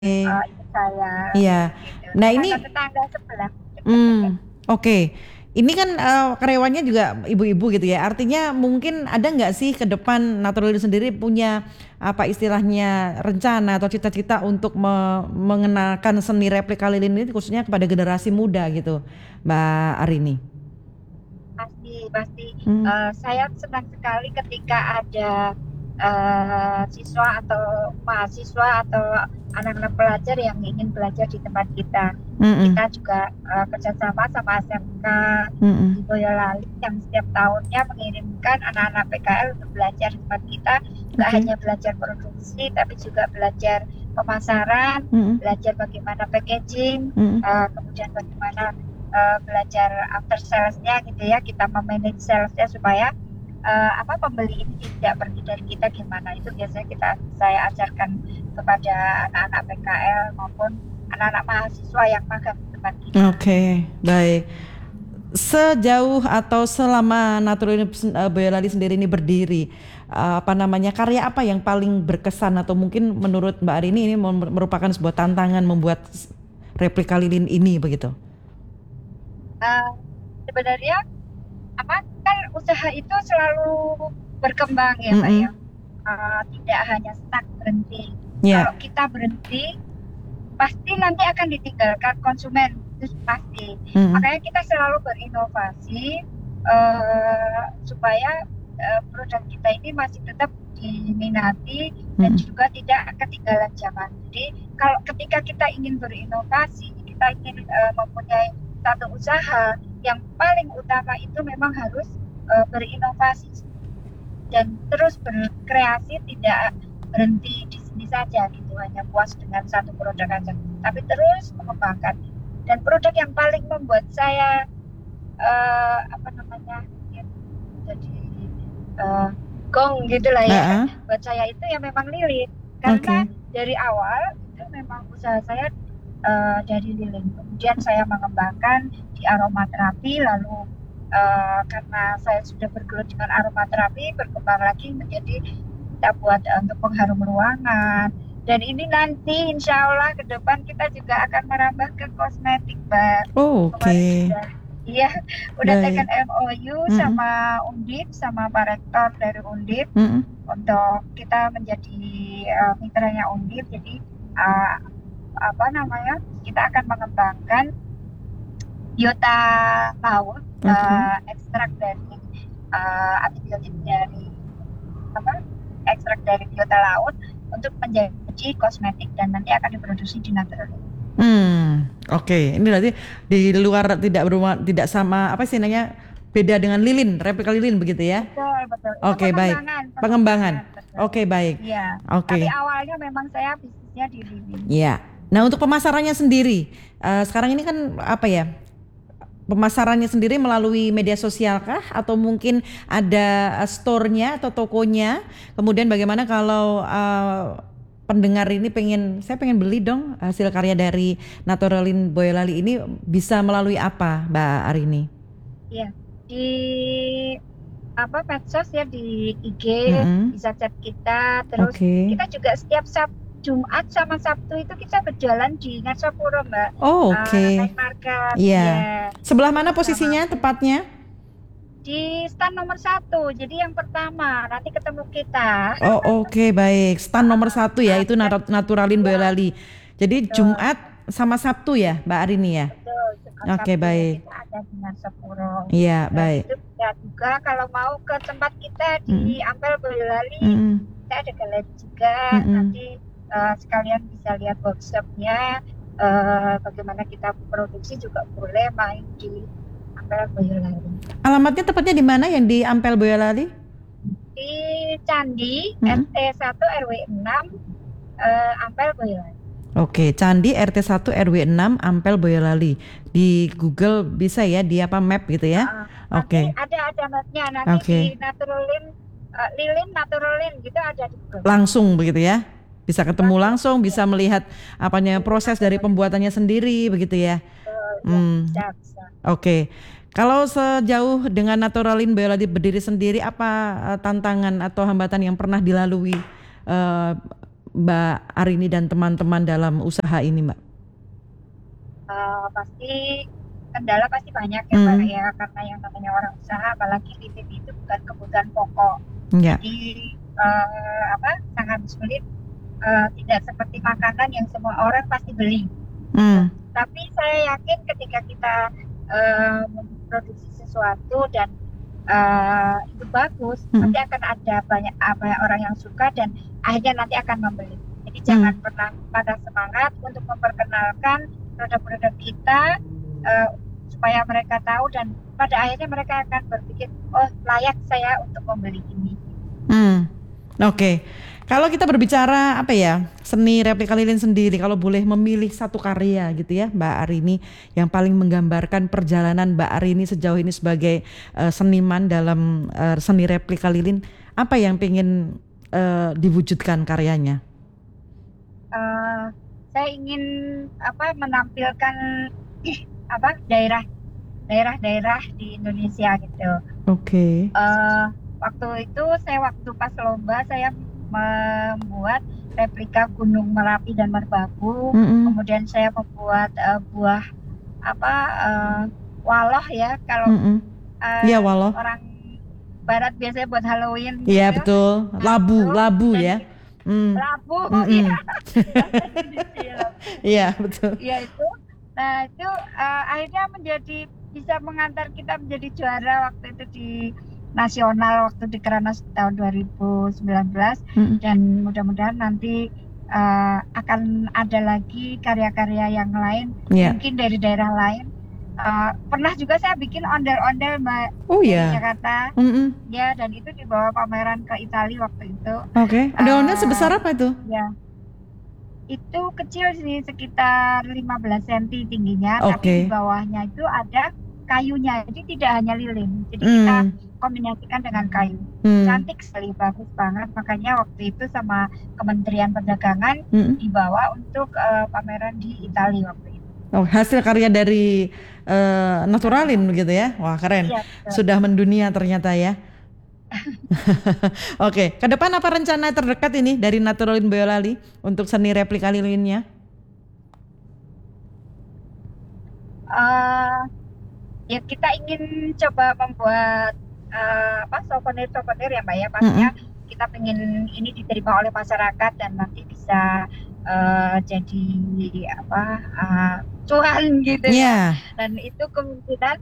ibu saya Iya. gitu. Nah ini, Tetangga-tetangga sebelah dekat-dekat. oke. Ini kan karyawannya juga ibu-ibu gitu ya. Artinya mungkin ada nggak sih ke depan Naturalindo sendiri punya apa istilahnya rencana atau cita-cita untuk mengenalkan seni replika lilin ini khususnya kepada generasi muda gitu, Mbak Arini? Pasti, pasti. Hmm. Saya senang sekali ketika ada siswa atau mahasiswa atau anak-anak pelajar yang ingin belajar di tempat kita. Mm-mm. Kita juga kerjasama sama SMK di Mm-mm. Boyolali yang setiap tahunnya mengirimkan anak-anak PKL untuk belajar di tempat kita. Nggak Oke. hanya belajar produksi, tapi juga belajar pemasaran, Mm-mm. belajar bagaimana packaging, Mm-mm. kemudian bagaimana belajar after salesnya gitu ya, kita memanage salesnya supaya pembeli ini tidak pergi dari kita, gimana itu biasanya saya ajarkan kepada anak-anak PKL maupun anak-anak mahasiswa yang magang di tempat kita. Oke, baik. Sejauh atau selama Naturalindo Boyolali sendiri ini berdiri, apa namanya karya apa yang paling berkesan atau mungkin menurut Mbak Arini ini merupakan sebuah tantangan membuat replika lilin ini begitu? Eh, Sebenarnya apa kan usaha itu selalu berkembang ya Mbak ya. Mm-mm. Tidak hanya stuck berhenti. Kalau Ya. kita berhenti pasti nanti akan ditinggalkan konsumen, itu pasti. Mm-mm. Makanya kita selalu berinovasi supaya produk kita ini masih tetap diminati dan Mm-mm. juga tidak ketinggalan zaman. Jadi kalau ketika kita ingin berinovasi, kita ingin mempunyai satu usaha, yang paling utama itu memang harus berinovasi dan terus berkreasi, tidak berhenti di sini saja gitu, hanya puas dengan satu produk aja, tapi terus mengembangkan. Dan produk yang paling membuat saya apa namanya ya, jadi eh, gong gitulah ya Ah, ah. buat saya itu ya memang lilin, karena Oke. dari awal itu memang usaha saya dari lilin, kemudian saya mengembangkan di aromaterapi, lalu karena saya sudah bergelut dengan aromaterapi, berkembang lagi menjadi kita buat untuk pengharum ruangan. Dan ini nanti insya Allah ke depan kita juga akan merambah ke kosmetik, Mbak. Oke, Kemarin sudah, iya, udah baik. tekan MOU Mm-mm. sama Undip, sama Pak Rektor dari Undip Mm-mm. untuk kita menjadi mitranya Undip. Jadi uh, apa namanya, kita akan mengembangkan biota laut, Oke. ekstrak dari antibiotik dari apa ekstrak dari biota laut untuk menjadi kosmetik dan nanti akan diproduksi di natural. Oke. Ini berarti di luar tidak berumah, tidak sama apa sih namanya beda dengan lilin, replika lilin begitu ya? Betul, betul. Itu Oke, baik. pengembangan, Pengembangan. pengembangan, betul. Oke, baik. Iya. Tapi Oke. awalnya memang saya bisnisnya di living. Ya. Nah, untuk pemasarannya sendiri, sekarang ini kan apa ya? Pemasarannya sendiri melalui media sosial kah? Atau mungkin ada store-nya atau tokonya? Kemudian bagaimana kalau pendengar ini saya pengen beli dong hasil karya dari Naturalin Boyolali ini bisa melalui apa, Mbak Arini? Iya. Di medsos ya, di IG Mm-mm. bisa chat kita, terus Oke. kita juga setiap Jumat sama Sabtu itu kita berjalan di Ngasapuro, Mbak. Oh, oke. Night market Iya. ya, Sebelah itu mana bersama posisinya tepatnya? di stand nomor satu, jadi yang pertama nanti ketemu kita. Oh, oke, baik. Stand nomor satu ya, itu Naturalin Ya, Boyolali. Jadi betul, Jumat sama Sabtu ya, Mbak Arini ya? betul. Jumat Oke, Sabtunya baik. kita ada di Ngasapuro. Iya, Dan baik. itu bisa juga kalau mau ke tempat kita Mm-mm. di Ampel Boyolali, Mm-mm. kita ada galeri juga. Mm-mm. Nanti sekalian bisa lihat workshopnya, bagaimana kita produksi, juga boleh main di Ampel Boyolali. Alamatnya tepatnya di mana yang di Ampel Boyolali? Di Candi Mm-mm. RT 1 RW 6, Ampel Boyolali. Oke, Candi RT 1 RW 6 Ampel Boyolali. Di Google bisa ya, di apa map gitu ya? Nanti Oke. ada mapnya, nanti di Oke. Naturalin, Lilin Naturalin gitu ada di Google. Langsung begitu ya? Bisa ketemu Langsung langsung, ya, bisa melihat apanya Lilin proses dari Naturalin. pembuatannya sendiri begitu ya? Ya, Hmm. bisa, bisa. Oke. Kalau sejauh dengan Naturalin Boyolali berdiri sendiri, apa tantangan atau hambatan yang pernah dilalui eh, Mbak Arini dan teman-teman dalam usaha ini, Mbak? Pasti kendala pasti banyak ya Mbak Hmm, ya, karena yang namanya orang usaha apalagi lilin itu bukan kebutuhan pokok. ya. Jadi sangat sulit, tidak seperti makanan yang semua orang pasti beli gitu. Hmm, Tapi saya yakin ketika kita memproduksi sesuatu dan itu bagus, hmm, nanti akan ada banyak apa orang yang suka dan akhirnya nanti akan membeli. Jadi hmm. jangan pernah pada semangat untuk memperkenalkan produk-produk kita, eh, supaya mereka tahu dan pada akhirnya mereka akan berpikir, oh layak saya untuk membeli ini. Hmm, oke. Kalau kita berbicara apa ya, seni replika lilin sendiri, kalau boleh memilih satu karya gitu ya, Mbak Arini, yang paling menggambarkan perjalanan Mbak Arini sejauh ini sebagai seniman dalam seni replika lilin, apa yang pengen diwujudkan karyanya? Eh, saya ingin menampilkan daerah daerah-daerah di Indonesia gitu. Oke. eh Waktu itu waktu pas lomba saya membuat replika Gunung Merapi dan Merbabu. Mm-mm, Kemudian saya membuat buah apa eh, waloh ya, kalau mm-mm. Iya, walau. orang Barat biasanya buat Halloween Iya gitu. betul. Nah Labu, itu labu dan ya. Hmm, labu mm-mm. ya, bahasa Indonesia ya, labu. Iya betul. Ya itu, nah itu akhirnya bisa mengantar kita menjadi juara waktu itu di nasional waktu di Keranas tahun 2019. Mm-mm. Dan mudah-mudahan nanti akan ada lagi karya-karya yang lain Iya. mungkin dari daerah lain. Pernah juga saya bikin ondel-ondel Mbak Oh dari ya. Jakarta Mm-mm. ya, dan itu dibawa pameran ke Italia waktu itu. Oke. Daunnya eh sebesar apa itu? ya itu kecil sih, sekitar 15 cm tingginya, tapi di Oke. bawahnya itu ada kayunya. Jadi tidak hanya lilin. Jadi kita Hmm. kombinasikan dengan kayu. Hmm. Cantik sekali, bagus banget. Makanya waktu itu sama Kementerian Perdagangan Hmm. dibawa untuk pameran di Italia waktu itu. Oh, hasil karya dari Naturalin begitu ya. Wah, keren. Iya, betul. Sudah mendunia ternyata ya. Oke, ke depan apa rencana terdekat ini dari Naturalin Boyolali untuk seni replika lilinnya? Eh, Ya kita ingin coba membuat souvenir-souvenir ya Mbak ya. Pastinya Mm-mm. kita pengen ini diterima oleh masyarakat dan nanti bisa jadi apa cuan gitu ya. Ya. Dan itu kemungkinan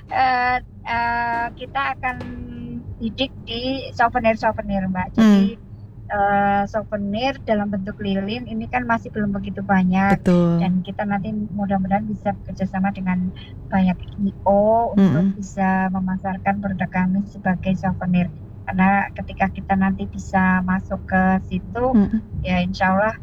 kita akan bidik di souvenir-souvenir Mbak. Jadi Hmm. souvenir dalam bentuk lilin ini kan masih belum begitu banyak, Betul. dan kita nanti mudah-mudahan bisa bekerjasama dengan banyak IO untuk Mm-mm. bisa memasarkan produk kami sebagai souvenir. Karena ketika kita nanti bisa masuk ke situ, Mm-mm. ya insya Allah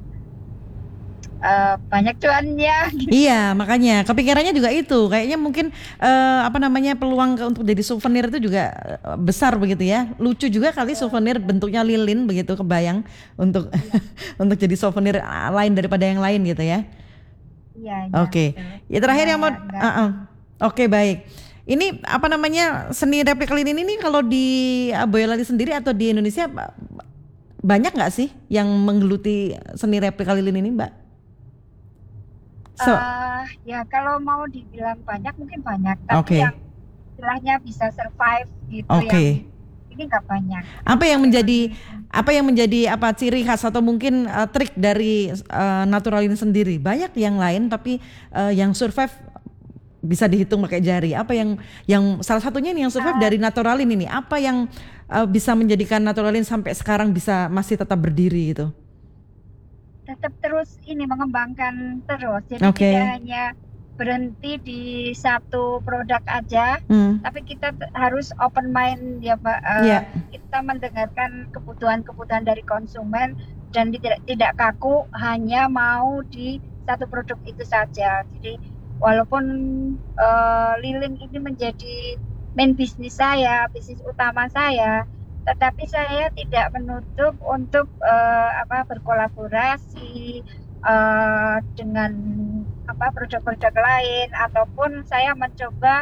banyak cuannya. Iya, makanya kepikirannya juga itu. Kayaknya mungkin apa namanya peluang untuk jadi souvenir itu juga besar begitu ya. Lucu juga kali souvenir bentuknya lilin begitu, kebayang untuk Iya, untuk jadi souvenir lain daripada yang lain gitu ya. iya, iya, Oke. betul. Ya Karena terakhir yang mau nggak. Oke, baik. Ini apa namanya seni replika lilin ini kalau di Boyolali sendiri atau di Indonesia banyak nggak sih yang menggeluti seni replika lilin ini, Mbak? So, Ya kalau mau dibilang banyak mungkin banyak, tapi oke. yang istilahnya bisa survive gitu yang Oke. ini nggak banyak. Apa yang Memang menjadi apa ciri khas atau mungkin trik dari Naturalin sendiri? Banyak yang lain tapi yang survive bisa dihitung pakai jari. Apa yang salah satunya ini yang survive uh, dari Naturalin ini? Apa yang bisa menjadikan Naturalin sampai sekarang bisa masih tetap berdiri gitu? tetap terus ini mengembangkan terus. Jadi tidak Oke. hanya berhenti di satu produk aja, Hmm. tapi kita harus open mind ya Pak. Ya. Kita mendengarkan kebutuhan-kebutuhan dari konsumen dan tidak kaku hanya mau di satu produk itu saja. Jadi walaupun lilin ini menjadi main bisnis saya, bisnis utama saya, tetapi saya tidak menutup untuk berkolaborasi dengan produk-produk lain, ataupun saya mencoba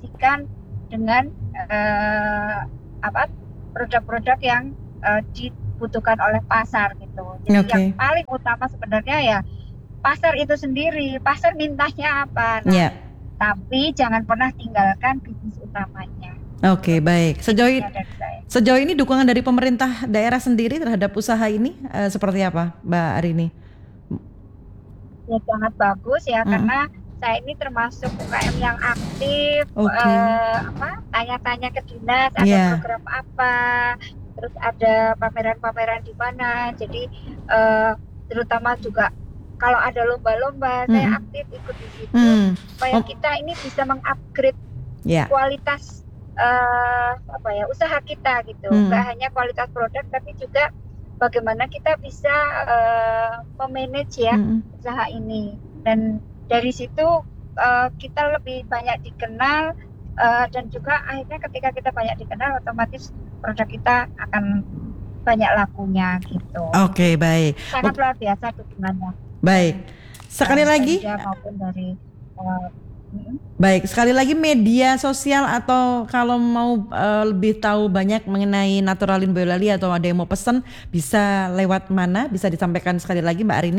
mengkombinasikan dengan produk-produk yang dibutuhkan oleh pasar gitu. Jadi Oke. yang paling utama sebenarnya ya pasar itu sendiri, pasar mintanya apa. Nah, Ya. tapi jangan pernah tinggalkan bisnis utamanya. Oke, baik. Tipsnya dari saya. Sejauh ini dukungan dari pemerintah daerah sendiri terhadap usaha ini seperti apa, Mbak Arini? Ya sangat bagus ya, Mm-mm. karena saya ini termasuk UKM yang aktif, Oke. tanya-tanya ke dinas ada Ya. program apa, terus ada pameran-pameran di mana. Jadi terutama juga kalau ada lomba-lomba, saya Mm-mm. aktif ikut di situ supaya Oh, kita ini bisa mengupgrade ya. kualitas usaha kita gitu. Nggak hanya kualitas produk, tapi juga bagaimana kita bisa memanage ya usaha ini. Dan dari situ kita lebih banyak dikenal, dan juga akhirnya ketika kita banyak dikenal, otomatis produk kita akan banyak lakunya gitu. Oke, baik. Sangat luar biasa dukungannya. Baik. Sekali lagi, Maupun dari baik, sekali lagi media sosial atau kalau mau lebih tahu banyak mengenai Naturalin Boyolali atau ada yang mau pesan bisa lewat mana? Bisa disampaikan sekali lagi Mbak Arini?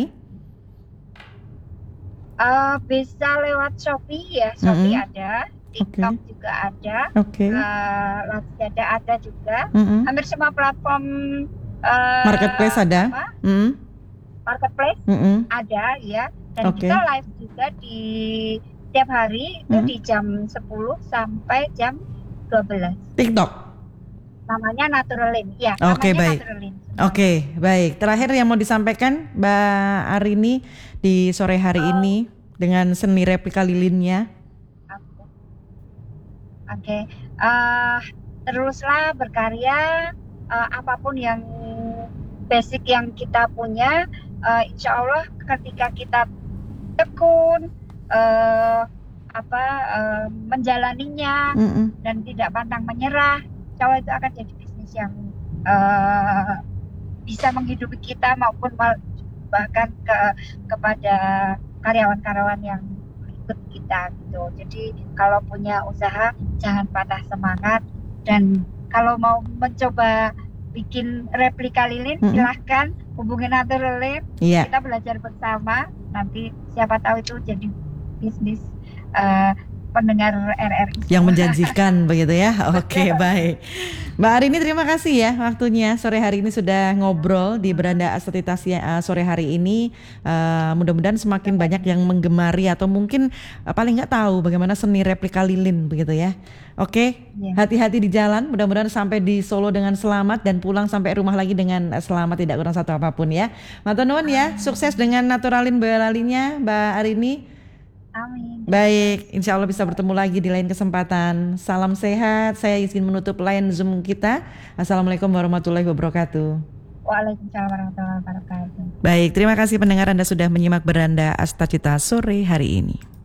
Bisa lewat Shopee ya, Shopee ada, TikTok juga ada, Lazada ada juga, hampir semua platform marketplace ada, marketplace ada ya, dan kita live juga di tiap hari itu di jam 10 sampai jam 12. TikTok. Namanya Naturalin, ya. Oke, baik. Naturalin. Oke, baik. Terakhir yang mau disampaikan Mbak Arini di sore hari ini dengan seni replika lilinnya. Oke. Teruslah berkarya, apapun yang basic yang kita punya, insya Allah ketika kita tekun, menjalaninya dan tidak pantang menyerah, insya Allah itu akan jadi bisnis yang bisa menghidupi kita maupun bahkan kepada karyawan-karyawan yang ikut kita gitu. Jadi kalau punya usaha jangan patah semangat, dan kalau mau mencoba bikin replika lilin silahkan hubungi Naturalin. Kita belajar bersama, nanti siapa tahu itu jadi bisnis pendengar RRI yang menjanjikan begitu ya. Oke, baik. Mbak Arini terima kasih ya waktunya sore hari ini sudah ngobrol di Beranda Astatitas sore hari ini. Mudah-mudahan semakin banyak yang menggemari atau mungkin paling nggak tahu bagaimana seni replika lilin begitu ya. Oke, hati-hati di jalan. Mudah-mudahan sampai di Solo dengan selamat dan pulang sampai rumah lagi dengan selamat, tidak kurang satu apapun ya. Matur nuwun ya, sukses dengan Naturalin Boyolalinya Mbak Arini. Amin. Baik, insya Allah bisa bertemu lagi di lain kesempatan. Salam sehat. Saya izin menutup line Zoom kita. Assalamualaikum warahmatullahi wabarakatuh. Waalaikumsalam warahmatullahi wabarakatuh. Baik, terima kasih pendengar Anda sudah menyimak Beranda Astacita sore hari ini.